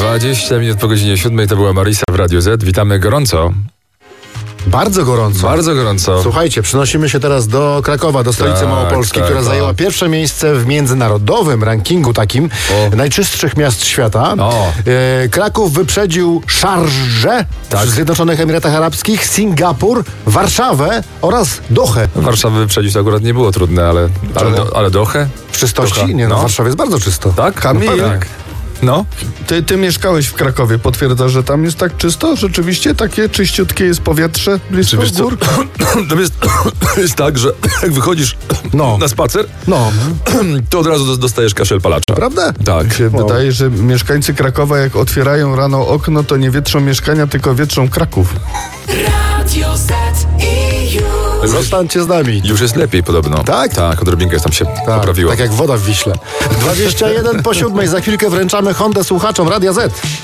20 minut po godzinie 7 to była Marisa w Radiu Z. Witamy gorąco. Bardzo gorąco. Bardzo gorąco. Słuchajcie, przenosimy się teraz do Krakowa, do stolicy Małopolski, która zajęła pierwsze miejsce w międzynarodowym rankingu takim najczystszych miast świata. Kraków wyprzedził Szarżę w Zjednoczonych Emiratach Arabskich, Singapur, Warszawę oraz Dohę. Warszawy wyprzedzić to akurat nie było trudne, ale Dohę? W czystości? Doha. Nie, w Warszawie jest bardzo czysto. Tak? Kamil, Tak. No. Ty mieszkałeś w Krakowie, potwierdzasz, że tam jest tak czysto? Rzeczywiście takie czyściutkie jest powietrze blisko gór? To jest tak, że jak wychodzisz na spacer, to od razu dostajesz kaszel-palacza. Prawda? Tak. Mi się wydaje, że mieszkańcy Krakowa jak otwierają rano okno, to nie wietrzą mieszkania, tylko wietrzą Kraków. Radio Z i już. Zostańcie z nami. Już jest lepiej podobno. Tak? Tak, odrobinkę tam się poprawiło. Tak jak woda w Wiśle. 21 po 7. Za chwilkę wręczamy Hondę słuchaczom Radia Z.